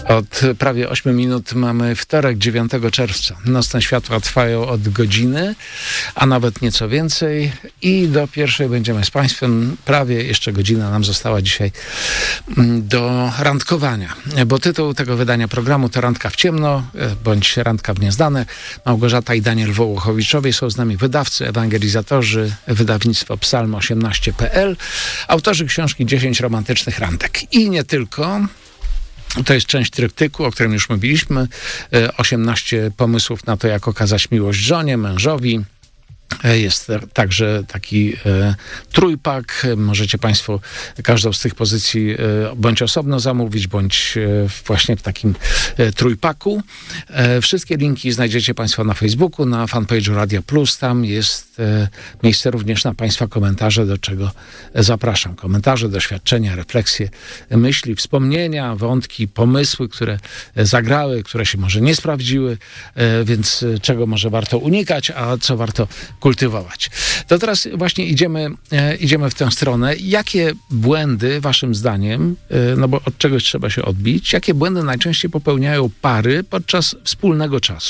Od prawie 8 minut mamy wtorek, 9 czerwca. Nocne światła trwają od godziny, a nawet nieco więcej. I do pierwszej będziemy z Państwem. Prawie jeszcze godzina nam została dzisiaj do randkowania. Bo tytuł tego wydania programu to Randka w ciemno, bądź Randka w nieznane. Małgorzata i Daniel Wołochowiczowie są z nami wydawcy, ewangelizatorzy, wydawnictwo psalm18.pl, autorzy książki 10 romantycznych randek. I nie tylko. To jest część tryptyku, o którym już mówiliśmy. 18 pomysłów na to, jak okazać miłość żonie, mężowi. Jest także taki trójpak. Możecie Państwo każdą z tych pozycji bądź osobno zamówić, bądź właśnie w takim trójpaku. Wszystkie linki znajdziecie Państwo na Facebooku, na fanpage'u Radia Plus. Tam jest miejsce również na Państwa komentarze, do czego zapraszam. Komentarze, doświadczenia, refleksje, myśli, wspomnienia, wątki, pomysły, które zagrały, które się może nie sprawdziły, więc czego może warto unikać, a co warto kultywować. To teraz właśnie idziemy w tę stronę. Jakie błędy, waszym zdaniem, no bo od czegoś trzeba się odbić, jakie błędy najczęściej popełniają pary podczas wspólnego czasu?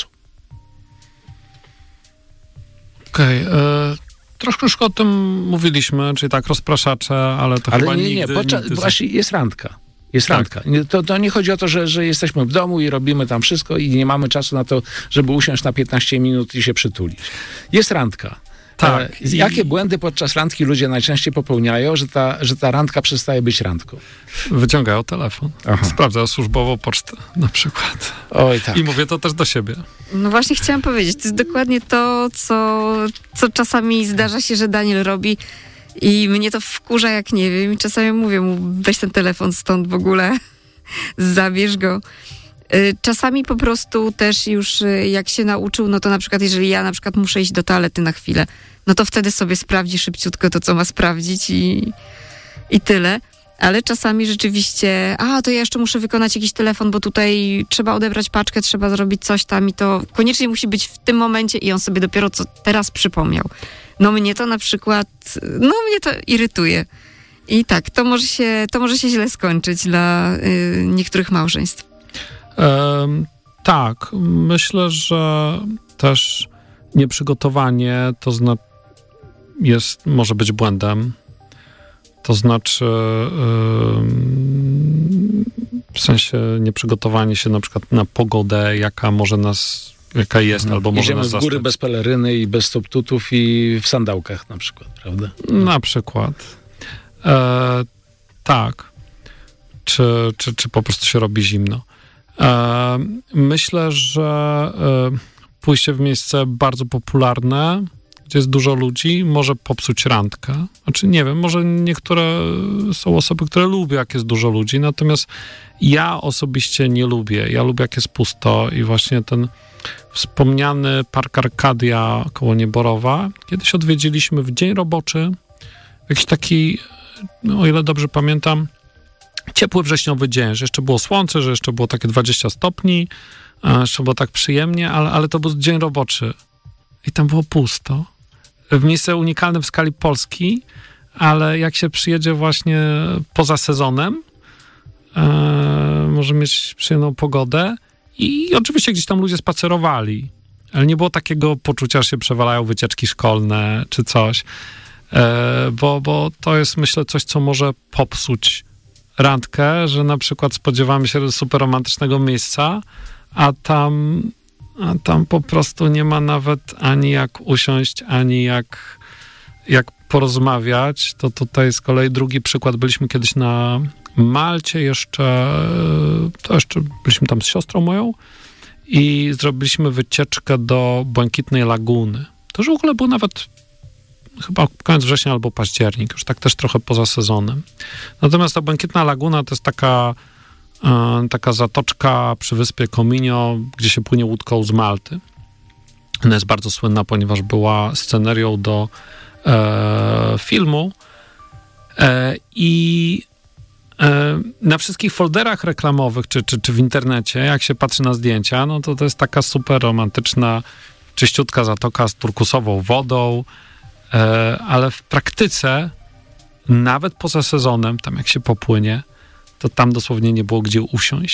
Okej, troszkę już o tym mówiliśmy, czyli tak rozpraszacze, ale to chyba nigdy... Właśnie jest randka. Jest randka. To nie chodzi o to, że jesteśmy w domu i robimy tam wszystko i nie mamy czasu na to, żeby usiąść na 15 minut i się przytulić. Jest randka. Tak. Jakie błędy podczas randki ludzie najczęściej popełniają, że ta randka przestaje być randką? Wyciągają telefon. Sprawdzają służbową pocztę na przykład. Oj, tak. I mówię to też do siebie. No właśnie chciałam powiedzieć, to jest dokładnie to, co czasami zdarza się, że Daniel robi. I mnie to wkurza, jak nie wiem. I czasami mówię mu, weź ten telefon stąd w ogóle, zabierz go. Czasami po prostu też już jak się nauczył, no to na przykład jeżeli ja na przykład muszę iść do toalety na chwilę, no to wtedy sobie sprawdzi szybciutko to, co ma sprawdzić i tyle. Ale czasami rzeczywiście, to ja jeszcze muszę wykonać jakiś telefon, bo tutaj trzeba odebrać paczkę, trzeba zrobić coś tam i to koniecznie musi być w tym momencie i on sobie dopiero co teraz przypomniał. No mnie to na przykład, mnie to irytuje. I tak, to może się źle skończyć dla niektórych małżeństw. Tak, myślę, że też nieprzygotowanie może być błędem. To znaczy w sensie nieprzygotowanie się na przykład na pogodę, jaka jest, albo może Idziemy nas w góry zastać. bez peleryny i bez subtutów i w sandałkach na przykład, prawda? Na przykład. Tak. Czy po prostu się robi zimno. Myślę, że pójście w miejsce bardzo popularne, gdzie jest dużo ludzi, może popsuć randkę. Znaczy, nie wiem, może niektóre są osoby, które lubią, jak jest dużo ludzi, natomiast ja osobiście nie lubię. Ja lubię, jak jest pusto i właśnie ten wspomniany Park Arkadia koło Nieborowa. Kiedyś odwiedziliśmy w dzień roboczy, jakiś taki, o ile dobrze pamiętam, ciepły wrześniowy dzień, że jeszcze było słońce, że jeszcze było takie 20 stopni, jeszcze było tak przyjemnie, ale to był dzień roboczy i tam było pusto. Miejsce unikalne w skali Polski, ale jak się przyjedzie właśnie poza sezonem, może mieć przyjemną pogodę i oczywiście gdzieś tam ludzie spacerowali, ale nie było takiego poczucia, że się przewalają wycieczki szkolne czy coś, bo to jest, myślę, coś, co może popsuć randkę, że na przykład spodziewamy się super romantycznego miejsca, a tam po prostu nie ma nawet ani jak usiąść, ani jak porozmawiać. To tutaj z kolei drugi przykład. Byliśmy kiedyś na Malcie jeszcze byliśmy tam z siostrą moją i zrobiliśmy wycieczkę do Błękitnej Laguny. To już w ogóle był nawet chyba koniec września albo październik, już tak też trochę poza sezonem. Natomiast ta Błękitna Laguna to jest taka zatoczka przy wyspie Comino, gdzie się płynie łódką z Malty. Ona jest bardzo słynna, ponieważ była scenerią do filmu i na wszystkich folderach reklamowych czy w internecie, jak się patrzy na zdjęcia, no to jest taka super romantyczna, czyściutka zatoka z turkusową wodą, ale w praktyce nawet poza sezonem, tam jak się popłynie, to tam dosłownie nie było gdzie usiąść.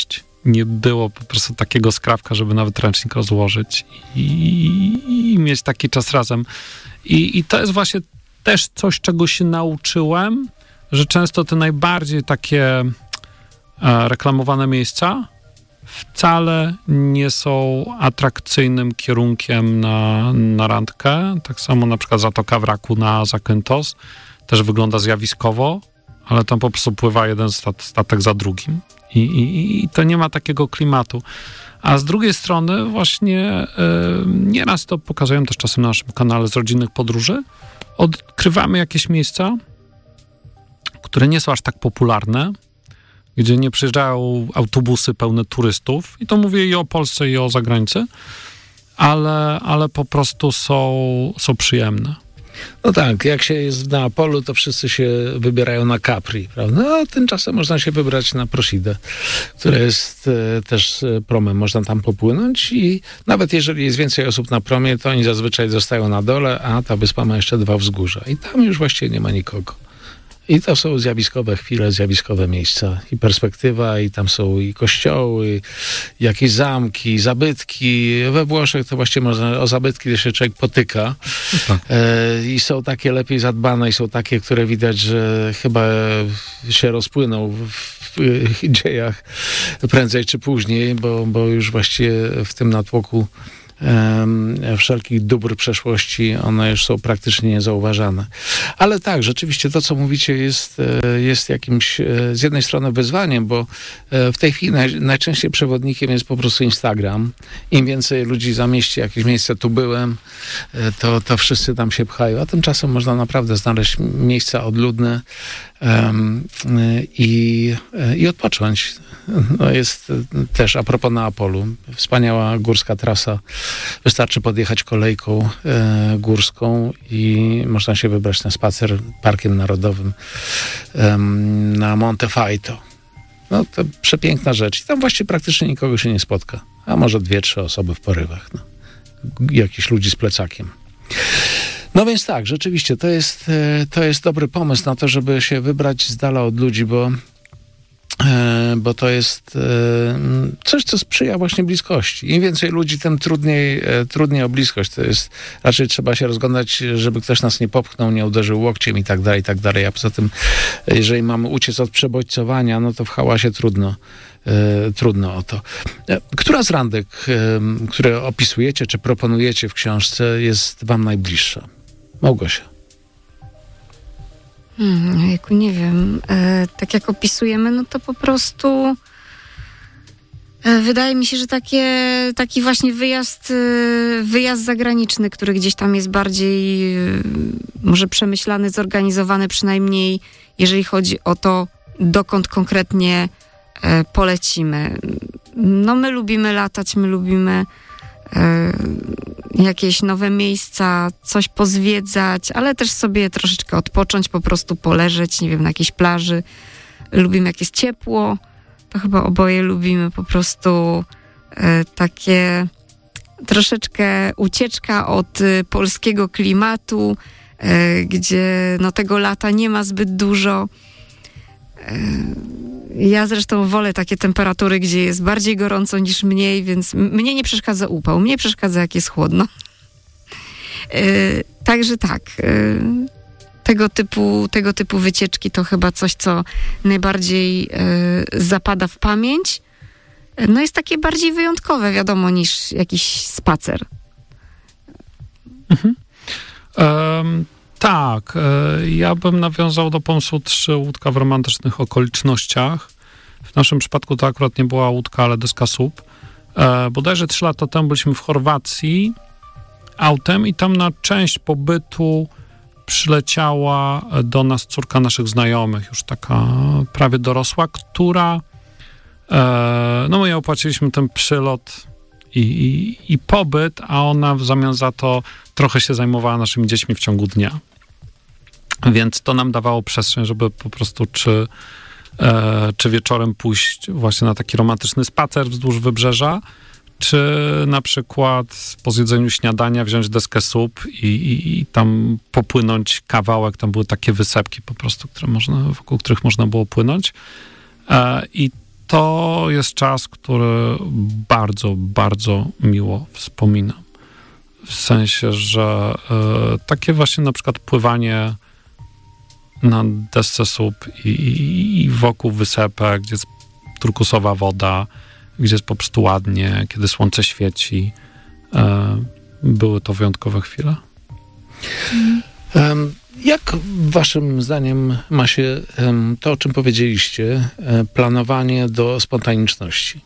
nie było po prostu takiego skrawka, żeby nawet ręcznik rozłożyć i mieć taki czas razem. I to jest właśnie też coś, czego się nauczyłem, że często te najbardziej takie reklamowane miejsca wcale nie są atrakcyjnym kierunkiem na randkę. Tak samo na przykład Zatoka Wraku na Zakynthos też wygląda zjawiskowo, ale tam po prostu pływa jeden statek za drugim. I to nie ma takiego klimatu. A z drugiej strony właśnie nieraz to pokazuję też czasem na naszym kanale z rodzinnych podróży. Odkrywamy jakieś miejsca, które nie są aż tak popularne, gdzie nie przyjeżdżają autobusy pełne turystów. I to mówię i o Polsce, i o zagranicy, ale po prostu są przyjemne. No tak, jak się jest na polu, to wszyscy się wybierają na Capri, prawda? A tymczasem można się wybrać na Procida, które jest też promem. Można tam popłynąć i nawet jeżeli jest więcej osób na promie, to oni zazwyczaj zostają na dole, a ta wyspa ma jeszcze 2 wzgórza. I tam już właściwie nie ma nikogo. I to są zjawiskowe chwile, zjawiskowe miejsca i perspektywa, i tam są i kościoły, jakieś zamki, zabytki. We Włoszech to właściwie można, o zabytki się człowiek potyka. Tak. I są takie lepiej zadbane i są takie, które widać, że chyba się rozpłyną w dziejach prędzej czy później, bo już właściwie w tym natłoku wszelkich dóbr przeszłości, one już są praktycznie niezauważane. Ale tak, rzeczywiście to, co mówicie, jest jakimś z jednej strony wyzwaniem, bo w tej chwili najczęściej przewodnikiem jest po prostu Instagram. Im więcej ludzi zamieści jakieś miejsce, tu byłem, to wszyscy tam się pchają, a tymczasem można naprawdę znaleźć miejsca odludne i odpocząć. No jest też, a propos Neapolu, wspaniała górska trasa. Wystarczy podjechać kolejką górską i można się wybrać na spacer Parkiem Narodowym na Monte Faito. No to przepiękna rzecz. I tam właściwie praktycznie nikogo się nie spotka. A może 2-3 osoby w porywach. No. Jakichś ludzi z plecakiem. No więc tak, rzeczywiście to jest dobry pomysł na to, żeby się wybrać z dala od ludzi, bo to jest coś, co sprzyja właśnie bliskości. Im więcej ludzi, tym trudniej o bliskość. To jest, raczej trzeba się rozglądać, żeby ktoś nas nie popchnął, nie uderzył łokciem i tak dalej, i tak dalej. A poza tym, jeżeli mamy uciec od przebodźcowania, no to w hałasie trudno o to. Która z randek, które opisujecie, czy proponujecie w książce, jest wam najbliższa? Małgosia. Jejku, nie wiem. Tak jak opisujemy, no to po prostu wydaje mi się, że taki właśnie wyjazd zagraniczny, który gdzieś tam jest bardziej może przemyślany, zorganizowany, przynajmniej jeżeli chodzi o to, dokąd konkretnie polecimy. No my lubimy latać, my lubimy jakieś nowe miejsca, coś pozwiedzać, ale też sobie troszeczkę odpocząć, po prostu poleżeć, nie wiem, na jakiejś plaży. Lubimy, jak jest ciepło. To chyba oboje lubimy po prostu takie troszeczkę ucieczka od polskiego klimatu, gdzie no, tego lata nie ma zbyt dużo. Ja zresztą wolę takie temperatury, gdzie jest bardziej gorąco niż mniej, więc mnie nie przeszkadza upał, mnie przeszkadza, jak jest chłodno. Także tak, tego typu wycieczki to chyba coś, co najbardziej zapada w pamięć. No jest takie bardziej wyjątkowe, wiadomo, niż jakiś spacer. Mhm. Tak, ja bym nawiązał do pomysłu 3 łódka w romantycznych okolicznościach. W naszym przypadku to akurat nie była łódka, ale deska SUP. Bodajże 3 lata temu byliśmy w Chorwacji autem i tam na część pobytu przyleciała do nas córka naszych znajomych, już taka prawie dorosła, która no my jej opłaciliśmy ten przylot i pobyt, a ona w zamian za to trochę się zajmowała naszymi dziećmi w ciągu dnia. Więc to nam dawało przestrzeń, żeby po prostu czy wieczorem pójść właśnie na taki romantyczny spacer wzdłuż wybrzeża, czy na przykład po zjedzeniu śniadania wziąć deskę SUP i tam popłynąć kawałek. Tam były takie wysepki po prostu, wokół których można było płynąć. I to jest czas, który bardzo, bardzo miło wspominam. W sensie, że takie właśnie na przykład pływanie na desce słup i wokół wysepek, gdzie jest turkusowa woda, gdzie jest po prostu ładnie, kiedy słońce świeci. Były to wyjątkowe chwile. Jak waszym zdaniem ma się to, o czym powiedzieliście, planowanie do spontaniczności?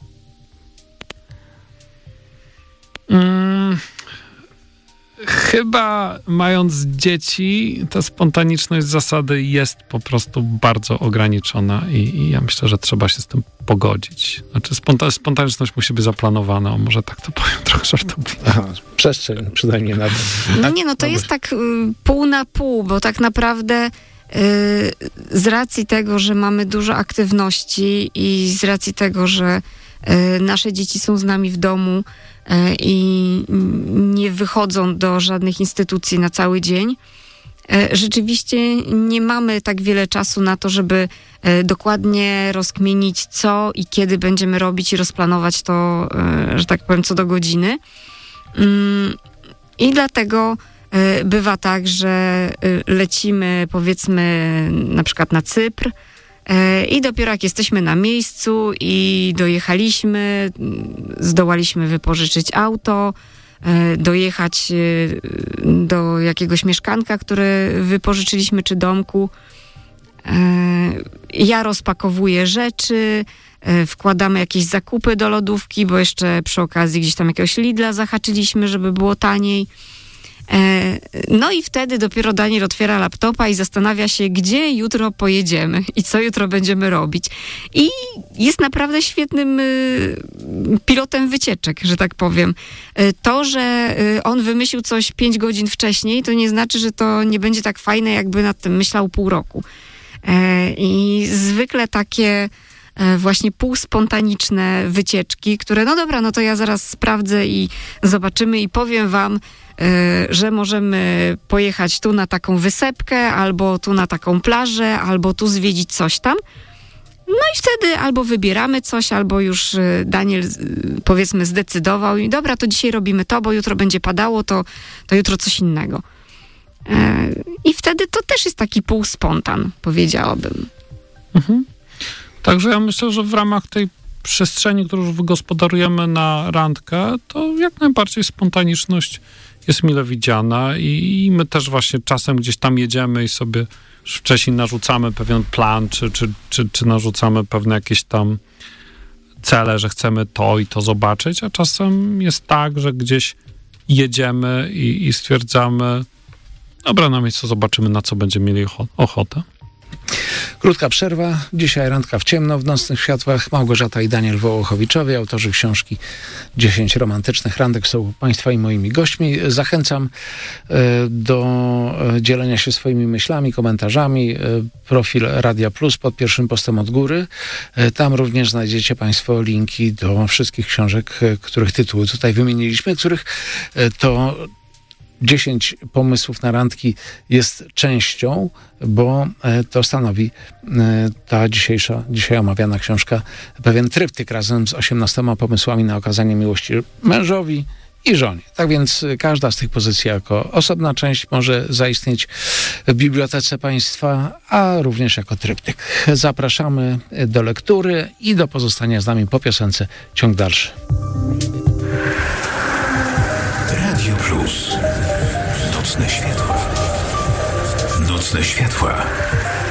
Chyba mając dzieci, ta spontaniczność z zasady jest po prostu bardzo ograniczona i ja myślę, że trzeba się z tym pogodzić. Znaczy spontaniczność musi być zaplanowana, może tak to powiem trochę żartobliwie. Aha, przestrzeń przynajmniej na to. Tak? Nie, no to jest tak pół na pół, bo tak naprawdę z racji tego, że mamy dużo aktywności i z racji tego, że nasze dzieci są z nami w domu i nie wychodzą do żadnych instytucji na cały dzień, rzeczywiście nie mamy tak wiele czasu na to, żeby dokładnie rozkminić, co i kiedy będziemy robić i rozplanować to, że tak powiem, co do godziny. I dlatego bywa tak, że lecimy, powiedzmy, na przykład na Cypr i dopiero jak jesteśmy na miejscu i dojechaliśmy, zdołaliśmy wypożyczyć auto, dojechać do jakiegoś mieszkanka, które wypożyczyliśmy, czy domku. Ja rozpakowuję rzeczy, wkładamy jakieś zakupy do lodówki, bo jeszcze przy okazji gdzieś tam jakiegoś Lidla zahaczyliśmy, żeby było taniej. No i wtedy dopiero Daniel otwiera laptopa i zastanawia się, gdzie jutro pojedziemy i co jutro będziemy robić. I jest naprawdę świetnym pilotem wycieczek, że tak powiem. To, że on wymyślił coś 5 godzin wcześniej, to nie znaczy, że to nie będzie tak fajne, jakby nad tym myślał pół roku. I zwykle takie właśnie półspontaniczne wycieczki, które no dobra, no to ja zaraz sprawdzę i zobaczymy i powiem wam, że możemy pojechać tu na taką wysepkę, albo tu na taką plażę, albo tu zwiedzić coś tam. No i wtedy albo wybieramy coś, albo już Daniel, powiedzmy, zdecydował i dobra, to dzisiaj robimy to, bo jutro będzie padało, to jutro coś innego. I wtedy to też jest taki półspontan, powiedziałabym. Mhm. Także ja myślę, że w ramach tej przestrzeni, którą już wygospodarujemy na randkę, to jak najbardziej spontaniczność jest mile widziana i my też właśnie czasem gdzieś tam jedziemy i sobie wcześniej narzucamy pewien plan, czy narzucamy pewne jakieś tam cele, że chcemy to i to zobaczyć, a czasem jest tak, że gdzieś jedziemy i stwierdzamy, dobra, na miejscu zobaczymy, na co będziemy mieli ochotę. Krótka przerwa. Dzisiaj randka w ciemno w nocnych światłach. Małgorzata i Daniel Wołochowiczowie, autorzy książki 10 romantycznych randek, są Państwa i moimi gośćmi. Zachęcam do dzielenia się swoimi myślami, komentarzami. Profil Radia Plus pod pierwszym postem od góry. Tam również znajdziecie Państwo linki do wszystkich książek, których tytuły tutaj wymieniliśmy, których to 10 pomysłów na randki jest częścią, bo to stanowi ta dzisiaj omawiana książka pewien tryptyk razem z 18 pomysłami na okazanie miłości mężowi i żonie. Tak więc każda z tych pozycji jako osobna część może zaistnieć w bibliotece państwa, a również jako tryptyk. Zapraszamy do lektury i do pozostania z nami po piosence. Ciąg dalszy. Radio Plus. Nocne światła. Nocne światła.